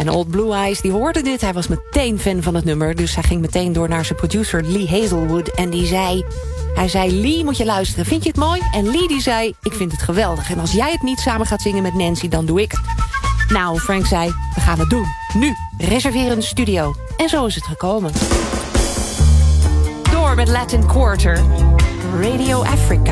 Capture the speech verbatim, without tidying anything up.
En Old Blue Eyes, die hoorde dit. Hij was meteen fan van het nummer. Dus hij ging meteen door naar zijn producer Lee Hazelwood. En die zei... Hij zei, Lee, moet je luisteren. Vind je het mooi? En Lee die zei, ik vind het geweldig. En als jij het niet samen gaat zingen met Nancy, dan doe ik het. Nou, Frank zei, we gaan het doen. Nu, reserveer een studio. En zo is het gekomen. Door met Latin Quarter. Radio Africa.